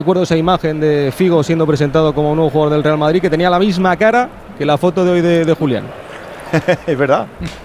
Recuerdo esa imagen de Figo siendo presentado como nuevo jugador del Real Madrid, que tenía la misma cara que la foto de hoy de Julián. Es verdad.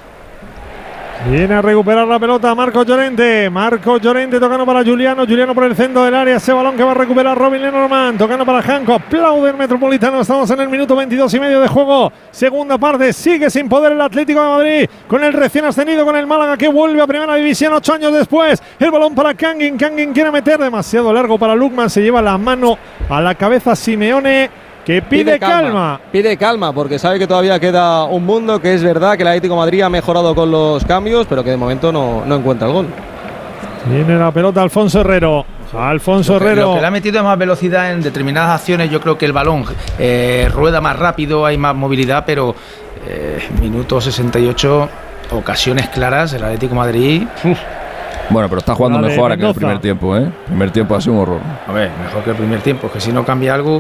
Viene a recuperar la pelota Marcos Llorente. Marcos Llorente tocando para Juliano. Juliano por el centro del área. Ese balón que va a recuperar Robin Lenormand. Tocando para Janko. Aplaude el Metropolitano. Estamos en el minuto 22 y medio de juego. Segunda parte. Sigue sin poder el Atlético de Madrid. Con el recién ascendido, con el Málaga, que vuelve a primera división 8 años después. El balón para Kangin. Kangin quiere meter. Demasiado largo para Lukman. Se lleva la mano a la cabeza Simeone, que pide calma. Pide calma porque sabe que todavía queda un mundo, que es verdad que el Atlético de Madrid ha mejorado con los cambios, pero que de momento no encuentra el gol. Tiene la pelota Alfonso Herrero. Alfonso Herrero. Lo que le ha metido es más velocidad en determinadas acciones. Yo creo que el balón rueda más rápido, hay más movilidad, pero minuto 68, ocasiones claras, el Atlético de Madrid. Bueno, pero está jugando mejor ahora que el primer tiempo, ¿eh? El primer tiempo ha sido un horror. A ver, mejor que el primer tiempo, que si no cambia algo.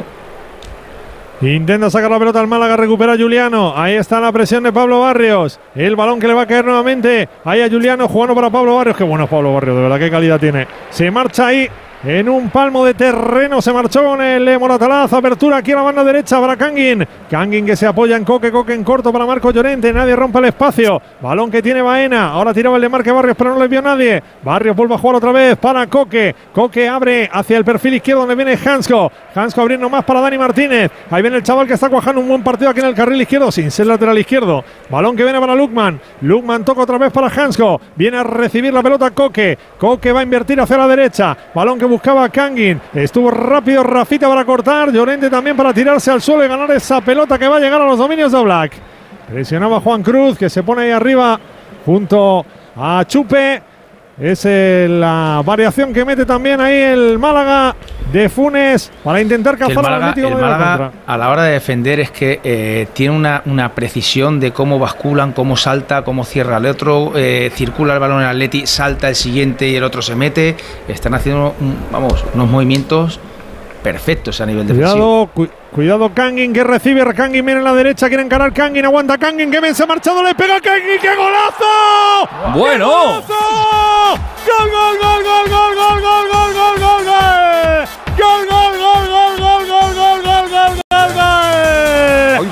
Intenta sacar la pelota al Málaga, recupera Juliano. Ahí está la presión de Pablo Barrios. El balón que le va a caer nuevamente. Ahí a Juliano jugando para Pablo Barrios. Qué bueno es Pablo Barrios, de verdad, qué calidad tiene. Se marcha ahí en un palmo de terreno. Se marchó con el Moratalaz. Apertura aquí a la banda derecha para Kangin. Kangin que se apoya en Coque. Coque en corto para Marcos Llorente. Nadie rompe el espacio. Balón que tiene Baena. Ahora tiraba el de Marque Barrios, pero no le vio nadie. Barrios vuelve a jugar otra vez para Coque. Coque abre hacia el perfil izquierdo donde viene Hansko. Hansko abriendo más para Dani Martínez. Ahí viene el chaval que está cuajando un buen partido aquí en el carril izquierdo, sin ser lateral izquierdo. Balón que viene para Lukman. Lukman toca otra vez para Hansko. Viene a recibir la pelota Coque. Coque va a invertir hacia la derecha. Balón que buscaba Kangin. Estuvo rápido Rafita para cortar. Llorente también para tirarse al suelo y ganar esa pelota que va a llegar a los dominios de Oblak. Presionaba Juan Cruz, que se pone ahí arriba junto a Chupe. Es la variación que mete también ahí el Málaga de Funes para intentar cazar al Atlético de Madrid. A la hora de defender es que tiene una precisión de cómo basculan, cómo salta, cómo cierra el otro, circula el balón en el Atleti, salta el siguiente y el otro se mete. Están haciendo unos movimientos perfectos a nivel defensivo. Cuidado Kangin, que recibe. Kangin viene en la derecha, quiere encarar Kangin, aguanta Kangin, que bien se ha marchado, le pega a Kangin, ¡qué golazo! ¡Bueno! ¡Qué golazo! ¡Gol, gol, gol, gol, gol, gol, gol, gol, gol, gol, gol! ¡Gol, gol, gol, gol, gol, gol, gol, gol, gol, gol,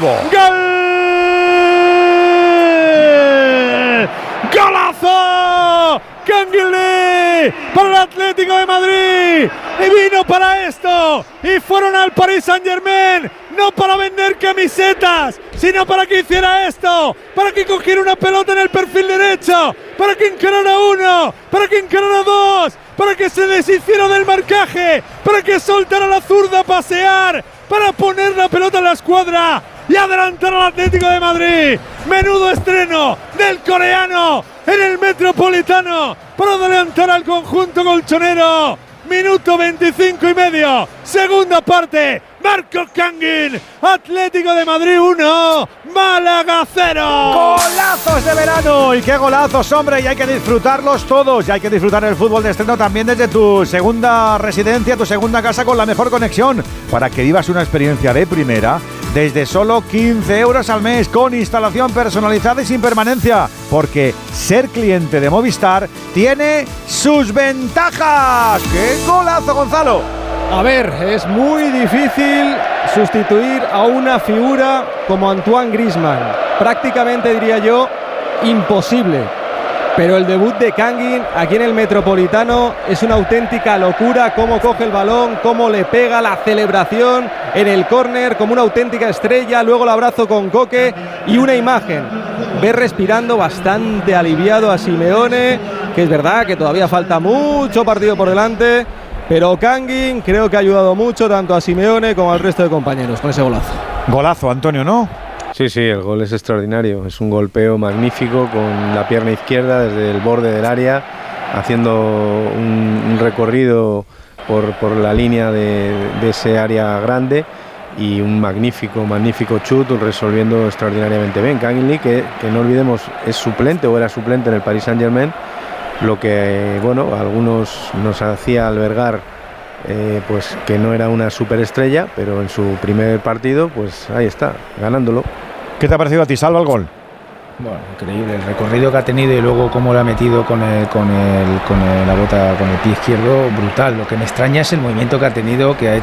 gol! ¡Golazo! Kangin Lee para el Atlético de Madrid. Y vino para esto. Y fueron al Paris Saint-Germain. No para vender camisetas, sino para que hiciera esto. Para que cogiera una pelota en el perfil derecho. Para que encarara uno. Para que encarara dos. Para que se deshiciera del marcaje. Para que soltara la zurda a pasear. Para poner la pelota en la escuadra y adelantar al Atlético de Madrid. Menudo estreno del coreano en el Metropolitano para adelantar al conjunto colchonero. Minuto 25 y medio, segunda parte. Marcos Kangin, Atlético de Madrid 1, Málaga 0. Golazos de verano, y qué golazos, hombre, y hay que disfrutarlos todos, y hay que disfrutar el fútbol de estreno también desde tu segunda residencia, tu segunda casa, con la mejor conexión, para que vivas una experiencia de primera desde solo 15 euros al mes, con instalación personalizada y sin permanencia, porque ser cliente de Movistar tiene sus ventajas. ¡Qué golazo, Gonzalo! A ver, es muy difícil sustituir a una figura como Antoine Griezmann. Prácticamente, diría yo, imposible. Pero el debut de Kangin aquí en el Metropolitano es una auténtica locura. Cómo coge el balón, cómo le pega, la celebración en el córner como una auténtica estrella. Luego el abrazo con Coque y una imagen. Ve respirando bastante aliviado a Simeone, que es verdad que todavía falta mucho partido por delante. Pero Kangin creo que ha ayudado mucho tanto a Simeone como al resto de compañeros con ese golazo. Golazo, Antonio, ¿no? Sí, el gol es extraordinario. Es un golpeo magnífico con la pierna izquierda desde el borde del área, haciendo un recorrido por la línea de ese área grande, y un magnífico chut, resolviendo extraordinariamente bien. Kangin Lee, que no olvidemos, es suplente o era suplente en el Paris Saint-Germain, lo que, bueno, a algunos nos hacía albergar pues que no era una superestrella, pero en su primer partido, pues ahí está, ganándolo. ¿Qué te ha parecido a ti, Salva, el gol? Bueno, increíble el recorrido que ha tenido y luego cómo lo ha metido con la bota, con el pie izquierdo, brutal. Lo que me extraña es el movimiento que ha tenido, que